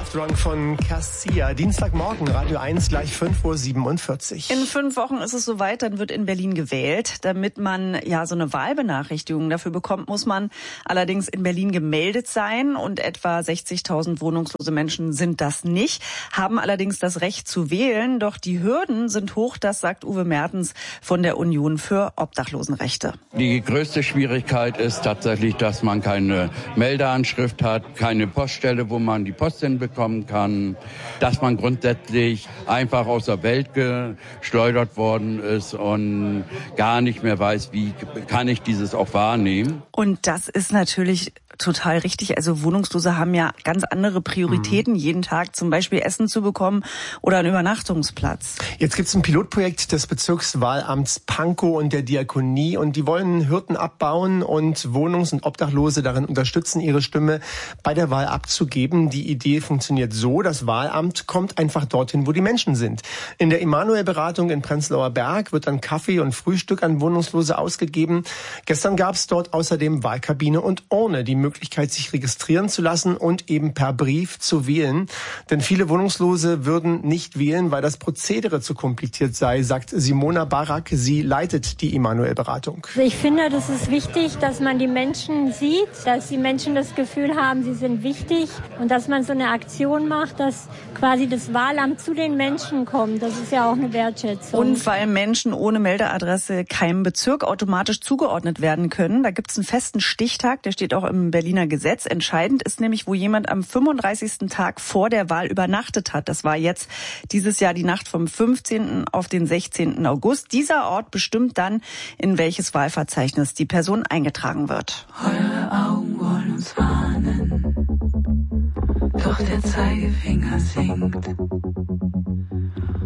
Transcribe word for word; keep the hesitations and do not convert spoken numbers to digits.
Soft Drunk von Cassia. Dienstagmorgen, Radio eins, gleich fünf Uhr siebenundvierzig. In fünf Wochen ist es soweit, dann wird in Berlin gewählt. Damit man ja so eine Wahlbenachrichtigung dafür bekommt, muss man allerdings in Berlin gemeldet sein. Und etwa sechzigtausend wohnungslose Menschen sind das nicht, haben allerdings das Recht zu wählen. Doch die Hürden sind hoch, das sagt Uwe Mertens von der Union für Obdachlosenrechte. Die größte Schwierigkeit ist tatsächlich, dass man keine Meldeanschrift hat, keine Poststelle, wo man die Post hinbekommen kann, dass man grundsätzlich einfach aus der Welt geschleudert worden ist und gar nicht mehr weiß, wie kann ich dieses auch wahrnehmen. Und das ist natürlich total richtig. Also Wohnungslose haben ja ganz andere Prioritäten, mhm. jeden Tag zum Beispiel Essen zu bekommen oder einen Übernachtungsplatz. Jetzt gibt es ein Pilotprojekt des Bezirkswahlamts Pankow und der Diakonie und die wollen Hürden abbauen und Wohnungs- und Obdachlose darin unterstützen, ihre Stimme bei der Wahl abzugeben. Die Idee funktioniert so, das Wahlamt kommt einfach dorthin, wo die Menschen sind. In der Immanuel-Beratung in Prenzlauer Berg wird dann Kaffee und Frühstück an Wohnungslose ausgegeben. Gestern gab es dort außerdem Wahlkabine und Urne, die Möglichkeit, sich registrieren zu lassen und eben per Brief zu wählen. Denn viele Wohnungslose würden nicht wählen, weil das Prozedere zu kompliziert sei, sagt Simona Barak. Sie leitet die Immanuel-Beratung. Ich finde, das ist wichtig, dass man die Menschen sieht, dass die Menschen das Gefühl haben, sie sind wichtig und dass man so eine Aktion macht, dass quasi das Wahlamt zu den Menschen kommt. Das ist ja auch eine Wertschätzung. Und weil Menschen ohne Meldeadresse keinem Bezirk automatisch zugeordnet werden können, da gibt es einen festen Stichtag, der steht auch im Berliner Gesetz. Entscheidend ist nämlich, wo jemand am fünfunddreißigsten Tag vor der Wahl übernachtet hat. Das war jetzt dieses Jahr die Nacht vom fünfzehnten auf den sechzehnten August. Dieser Ort bestimmt dann, in welches Wahlverzeichnis die Person eingetragen wird. Eure Augen wollen uns warnen, doch der Zeigefinger sinkt.